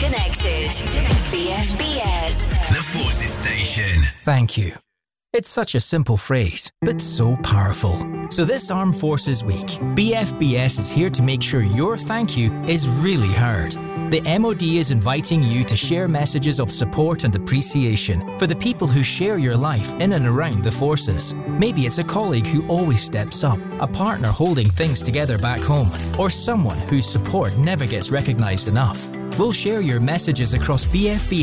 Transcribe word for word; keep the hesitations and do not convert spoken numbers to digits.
Connected. B F B S. The Forces Station. Thank you. It's such a simple phrase, but so powerful. So this Armed Forces Week, B F B S is here to make sure your thank you is really heard. The M O D is inviting you to share messages of support and appreciation for the people who share your life in and around the forces. Maybe it's a colleague who always steps up, a partner holding things together back home, or someone whose support never gets recognised enough. We'll share your messages across B F B